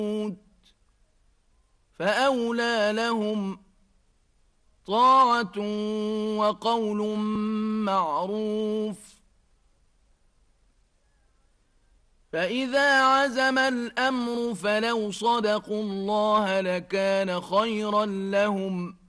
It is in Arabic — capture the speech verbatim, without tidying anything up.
فأولى لهم طاعة وقول معروف. فإذا عزم الأمر فلو صدقوا الله لكان خيرا لهم